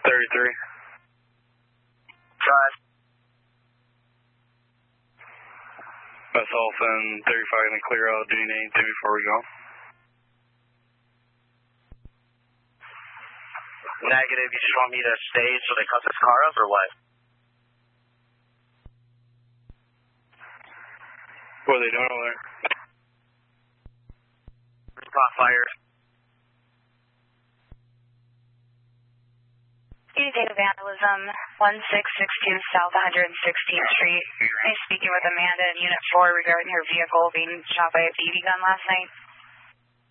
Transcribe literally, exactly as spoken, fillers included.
thirty-three. Five. West Alpha thirty-five in the clear out. Do you need anything before we go? Negative. You just want me to stay so they cut this car up or what? What are they doing over there? Caught fire. You data vandalism, one six six two South one hundred sixteenth Street. I'm speaking with Amanda in Unit four regarding her vehicle being shot by a B B gun last night.